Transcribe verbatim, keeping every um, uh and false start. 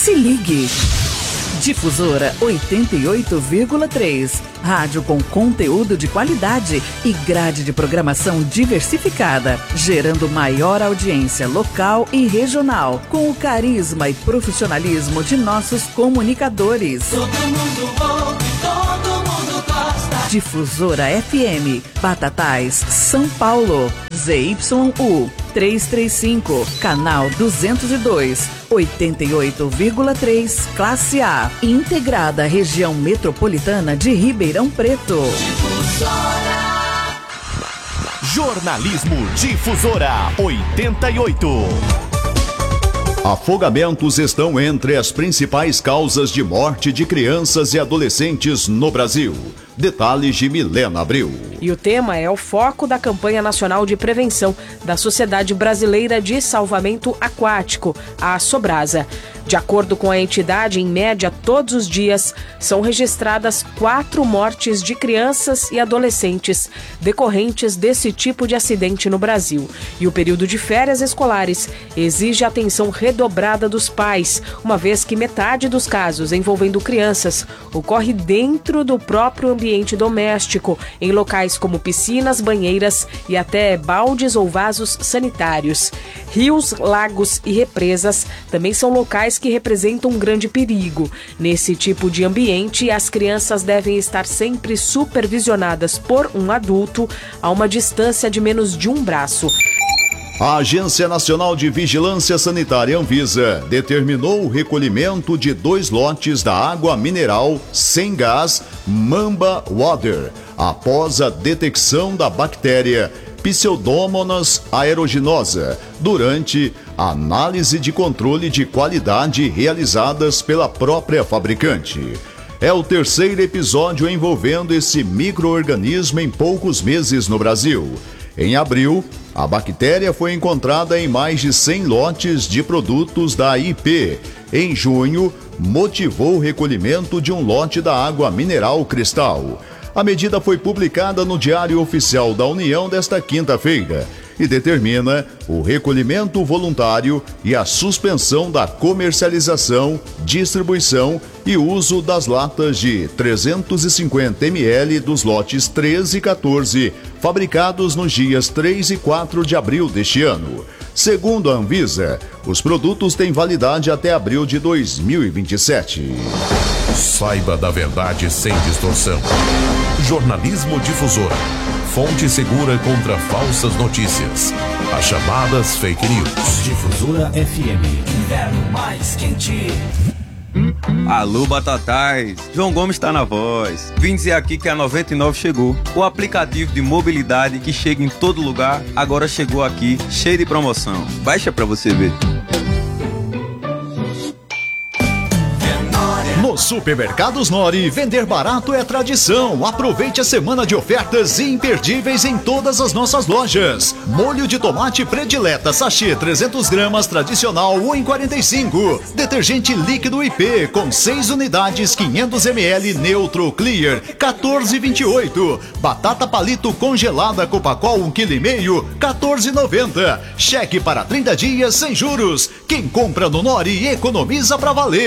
Se ligue. Difusora oitenta e oito vírgula três. Rádio com conteúdo de qualidade e grade de programação diversificada, gerando maior audiência local e regional, com o carisma e profissionalismo de nossos comunicadores. Todo mundo ouve, todo mundo gosta. Difusora F M, Batatais, São Paulo. Z Y U trezentos e trinta e cinco, canal duzentos e dois, oitenta e oito vírgula três, classe A, integrada à região metropolitana de Ribeirão Preto. Difusora. Jornalismo Difusora oitenta e oito. Afogamentos estão entre as principais causas de morte de crianças e adolescentes no Brasil. Detalhes de Milena Abril. E o tema é o foco da campanha nacional de prevenção da Sociedade Brasileira de Salvamento Aquático, a Sobrasa. De acordo com a entidade, em média, todos os dias são registradas quatro mortes de crianças e adolescentes decorrentes desse tipo de acidente no Brasil. E o período de férias escolares exige atenção redobrada dos pais, uma vez que metade dos casos envolvendo crianças ocorre dentro do próprio ambiente doméstico, em locais como piscinas, banheiras e até baldes ou vasos sanitários. Rios, lagos e represas também são locais que representam um grande perigo. Nesse tipo de ambiente, as crianças devem estar sempre supervisionadas por um adulto a uma distância de menos de um braço. A Agência Nacional de Vigilância Sanitária Anvisa determinou o recolhimento de dois lotes da água mineral sem gás Mamba Water após a detecção da bactéria Pseudomonas aeruginosa durante a análise de controle de qualidade realizadas pela própria fabricante. É o terceiro episódio envolvendo esse micro-organismo em poucos meses no Brasil. Em abril, a bactéria foi encontrada em mais de cem lotes de produtos da I P. Em junho, motivou o recolhimento de um lote da água mineral Cristal. A medida foi publicada no Diário Oficial da União desta quinta-feira e determina o recolhimento voluntário e a suspensão da comercialização, distribuição e uso das latas de trezentos e cinquenta mililitros dos lotes treze e quatorze, fabricados nos dias três e quatro de abril deste ano. Segundo a Anvisa, os produtos têm validade até abril de dois mil e vinte e sete. Saiba da verdade sem distorção. Jornalismo Difusora. Fonte segura contra falsas notícias. As chamadas fake news. Difusora F M. Inverno mais quente. Alô, Batatais! João Gomes está na voz. Vim dizer aqui que a noventa e nove chegou. O aplicativo de mobilidade que chega em todo lugar, agora chegou aqui, cheio de promoção. Baixa pra você ver. Nos supermercados Nori, vender barato é tradição. Aproveite a semana de ofertas imperdíveis em todas as nossas lojas. Molho de tomate predileta sachê trezentos gramas tradicional um real e quarenta e cinco centavos. Detergente líquido I P com seis unidades quinhentos mililitros neutro clear quatorze reais e vinte e oito centavos. Batata palito congelada Copacol um vírgula cinco quilos quatorze reais e noventa centavos. Cheque para trinta dias sem juros. Quem compra no Nori economiza pra valer.